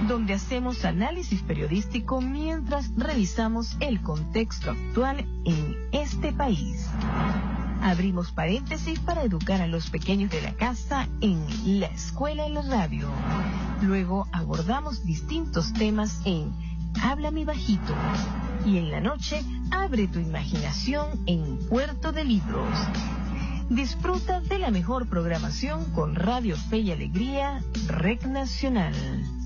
donde hacemos análisis periodístico mientras revisamos el contexto actual en este país. Abrimos paréntesis para educar a los pequeños de la casa en La Escuela en la Radio. Luego abordamos distintos temas en Háblame Bajito. Y en la noche, abre tu imaginación en Puerto de Libros. Disfruta de la mejor programación con Radio Fe y Alegría, Rec Nacional.